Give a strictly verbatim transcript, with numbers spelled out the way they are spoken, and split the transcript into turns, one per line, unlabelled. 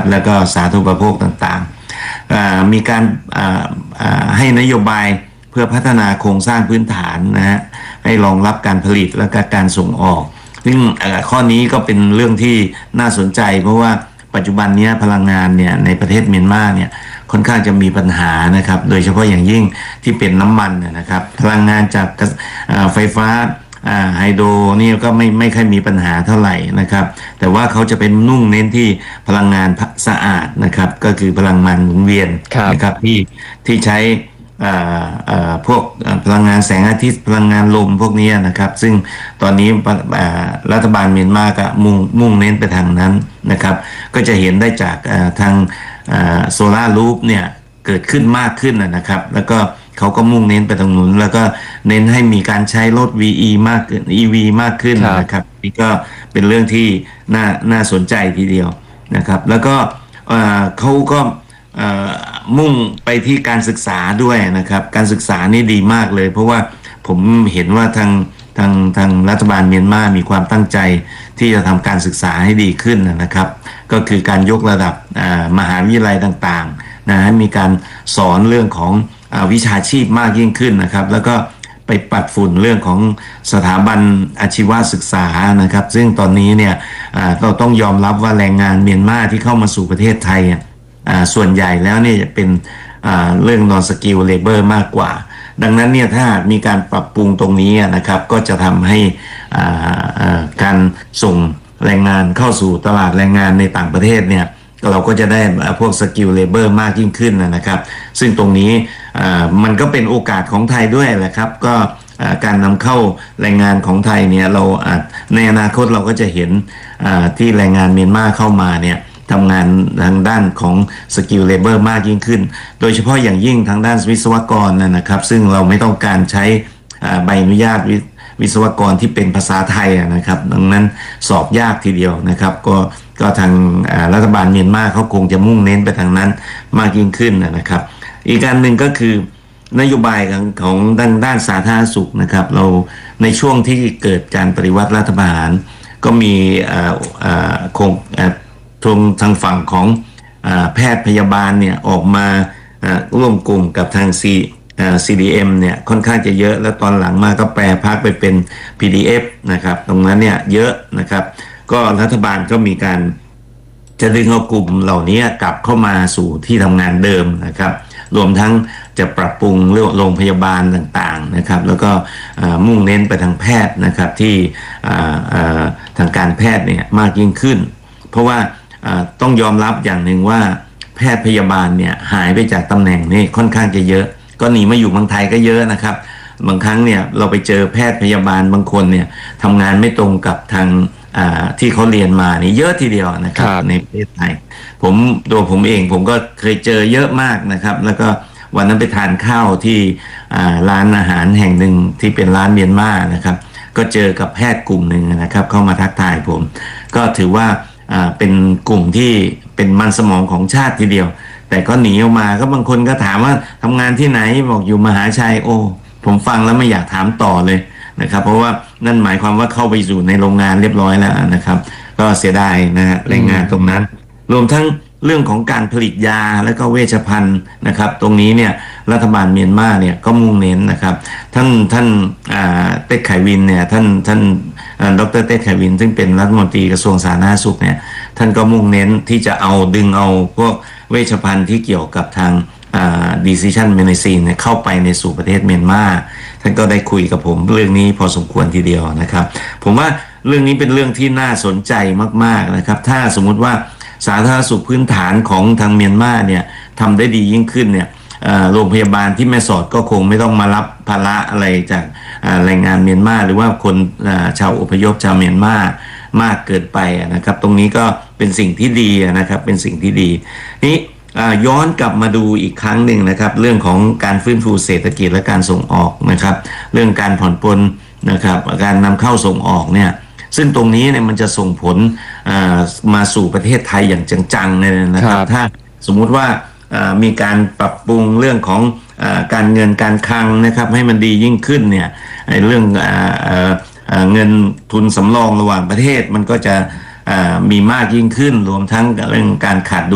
แล้วก็สาธารณูปโภคต่างๆมีการให้นโยบายเพื่อพัฒนาโครงสร้างพื้นฐานนะฮะให้รองรับการผลิตและก็การส่งออกซึ่งข้อนี้ก็เป็นเรื่องที่น่าสนใจเพราะว่าปัจจุบันนี้พลังงานเนี่ยในประเทศเมียนมาเนี่ยค่อนข้างจะมีปัญหานะครับโดยเฉพาะอย่างยิ่งที่เป็นน้ำมันนะครับพลังงานจากไฟฟ้าไฮโดรนี่ก็ไม่ไม่ค่อยมีปัญหาเท่าไหร่นะครับแต่ว่าเขาจะเป็นนุ่งเน้นที่พลังงานสะอาดนะครับก็คือพลังงานหมุนเวียนนะครับที่ที่ใช้พวกพลังงานแสงอาทิตย์พลังงานลมพวกนี้นะครับซึ่งตอนนี้รัฐบาลเมียนมาก็มุ่งมุ่งเน้นไปทางนั้นนะครับก็จะเห็นได้จากทางโซลาร์รูฟเนี่ยเกิดขึ้นมากขึ้นนะครับแล้วก็เขาก็มุ่งเน้นไปตรงนู้นแล้วก็เน้นให้มีการใช้รถ วี อี มากขึ้น อี วี มากขึ้นนะครับนี่ก็เป็นเรื่องที่น่าน่าสนใจทีเดียวนะครับแล้วก็เขาก็มุ่งไปที่การศึกษาด้วยนะครับการศึกษานี่ดีมากเลยเพราะว่าผมเห็นว่าทางทางทางรัฐบาลเมียนมามีความตั้งใจที่จะทำการศึกษาให้ดีขึ้นนะครับก็คือการยกระดับมหาวิทยาลัยต่างๆนะให้มีการสอนเรื่องของวิชาชีพมากยิ่งขึ้นนะครับแล้วก็ไปปัดฝุ่นเรื่องของสถาบันอาชีวศึกษานะครับซึ่งตอนนี้เนี่ยเราต้องยอมรับว่าแรงงานเมียนมาที่เข้ามาสู่ประเทศไทยส่วนใหญ่แล้วเนี่ยจะเป็นเรื่อง non skill labor มากกว่าดังนั้นเนี่ยถ้ามีการปรับปรุงตรงนี้นะครับก็จะทำให้การส่งแรงงานเข้าสู่ตลาดแรงงานในต่างประเทศเนี่ยเราก็จะได้พวก skill labor มากยิ่งขึ้นนะครับซึ่งตรงนี้มันก็เป็นโอกาสของไทยด้วยแหละครับก็การนำเข้าแรงงานของไทยเนี่ยเราในอนาคตเราก็จะเห็นที่แรงงานเมียนมาเข้ามาเนี่ยทำงานทางด้านของสกิลเลเบอร์มากยิ่งขึ้นโดยเฉพาะอย่างยิ่งทางด้านวิศวกรนะครับซึ่งเราไม่ต้องการใช้ใบอนุญาตวิศวกรที่เป็นภาษาไทยนะครับดังนั้นสอบยากทีเดียวนะครับก็ก็ทางรัฐบาลเมียนมาเขาคงจะมุ่งเน้นไปทางนั้นมากยิ่งขึ้นนะครับอีกการหนึ่งก็คือนโยบายของของด้านด้านสาธารณสุขนะครับเราในช่วงที่เกิดการปฏิวัติรัฐประหารก็มีโครงทางทางฝั่งของแพทย์พยาบาลเนี่ยออกมาร่วมกลุ่มกับทาง ซี ซี ดี เอ็ม เนี่ยค่อนข้างจะเยอะแล้วตอนหลังมาก็แปลภาคไปเป็น พี ดี เอฟ นะครับตรงนั้นเนี่ยเยอะนะครับก็รัฐบาลก็มีการจะดึงเอากลุ่มเหล่านี้กลับเข้ามาสู่ที่ทำงานเดิมนะครับรวมทั้งจะปรับปรุงเรื่องโรงพยาบาลต่างๆนะครับแล้วก็มุ่งเน้นไปทางแพทย์นะครับที่ทางการแพทย์เนี่ยมากยิ่งขึ้นเพราะว่าต้องยอมรับอย่างหนึ่งว่าแพทย์พยาบาลเนี่ยหายไปจากตำแหน่งนี่ค่อนข้างจะเยอะก็หนีมาอยู่เมืองไทยก็เยอะนะครับบางครั้งเนี่ยเราไปเจอแพทย์พยาบาลบางคนเนี่ยทำงานไม่ตรงกับทางที่เขาเรียนมานี่เยอะทีเดียวนะครับในประเทศไทยผมตัวผมเองผมก็เคยเจอเยอะมากนะครับแล้วก็วันนั้นไปทานข้าวที่ร้านอาหารแห่งหนึ่งที่เป็นร้านเมียนมานะครับก็เจอกับแพทย์กลุ่มหนึ่งนะครับเข้ามาทักทายผมก็ถือว่าเป็นกลุ่มที่เป็นมันสมองของชาติทีเดียวแต่ก็หนีออกมาก็บางคนก็ถามว่าทำงานที่ไหนบอกอยู่มหาชัยโอ้ผมฟังแล้วไม่อยากถามต่อเลยนะครับเพราะว่านั่นหมายความว่าเข้าไปอยู่ในโรงงานเรียบร้อยแล้วนะครับก็เสียดายนะฮะแรงงานตรงนั้นรวมทั้งเรื่องของการผลิตยาและก็เวชภัณฑ์นะครับตรงนี้เนี่ยรัฐบาลเมียนมาเนี่ยก็มุ่งเน้นนะครับท่านท่านเต็ดไขวินเนี่ยท่านท่านดรเต็ดไขวินซึ่งเป็นรัฐมนตรีกระทรวงสาธารณสุขเนี่ยท่านก็มุ่งเน้นที่จะเอาดึงเอาพวกเวชภัณฑ์ที่เกี่ยวกับทางdecision medicine เนี่ยเข้าไปในสู่ประเทศเมียนมาท่านก็ได้คุยกับผมเรื่องนี้พอสมควรทีเดียวนะครับผมว่าเรื่องนี้เป็นเรื่องที่น่าสนใจมากๆนะครับถ้าสมมุติว่าสาธารณสุขพื้นฐานของทางเมียนมาเนี่ยทำได้ดียิ่งขึ้นเนี่ยโรงพยาบาลที่แม่สอดก็คงไม่ต้องมารับภาระอะไรจากแรงงานเมียนมาหรือว่าคนชาวอพยพชาวเมียนมามากเกินไปนะครับตรงนี้ก็เป็นสิ่งที่ดีนะครับเป็นสิ่งที่ดีนี้ย้อนกลับมาดูอีกครั้งหนึ่งนะครับเรื่องของการฟื้นฟูเศรษฐกิจและการส่งออกนะครับเรื่องการผ่อนปลนนะครับการนำเข้าส่งออกเนี่ยซึ่งตรงนี้เนี่ยมันจะส่งผลมาสู่ประเทศไทยอย่างจังๆเลยนะครับถ้าสมมุติว่ามีการปรับปรุงเรื่องของการเงินการคลังนะครับให้มันดียิ่งขึ้นเนี่ยเรื่องเงินทุนสำรองระหว่างประเทศมันก็จะมีมากยิ่งขึ้นรวมทั้งเรื่องการขาด